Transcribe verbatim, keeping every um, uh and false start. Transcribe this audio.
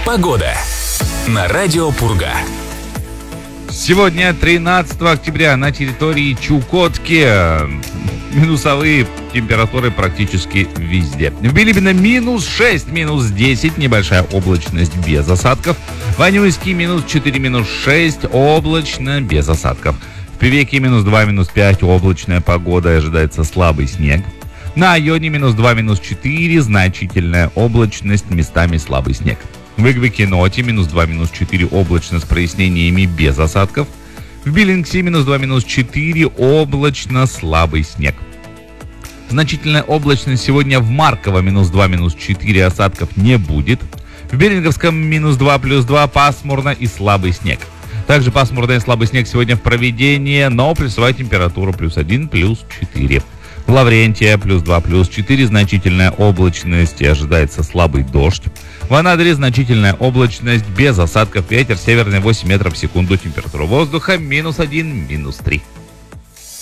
Погода на радио Пурга. Сегодня, тринадцатого октября, на территории Чукотки минусовые температуры практически везде. В Билибино минус шесть, минус десять, небольшая облачность без осадков. В Анюйске минус четыре, минус шесть, облачно без осадков. В Певеке минус два, минус пять, облачная погода, ожидается слабый снег. На Айоне минус два, минус четыре, значительная облачность, местами слабый снег. В Игвикиноте минус два, минус четыре, облачно с прояснениями без осадков. В Биллингсе минус два, минус четыре, облачно, слабый снег. Значительная облачность сегодня в Марково минус два, минус четыре, осадков не будет. В Беринговском минус два, плюс два, пасмурно и слабый снег. Также пасмурный и слабый снег сегодня в Провидении, но плюсовая температура плюс один, плюс четыре. В Лаврентия плюс два, плюс четыре, значительная облачность и ожидается слабый дождь. В Анадыре значительная облачность без осадков, ветер северный восемь метров в секунду, температура воздуха минус один, минус три.